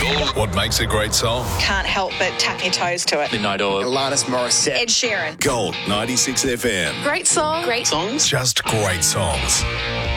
What makes a great song? Can't help but tap your toes to it. Midnight Oil. Alanis Morissette. Ed Sheeran. Gold 96 FM. Great song. Great Songs? Just great songs.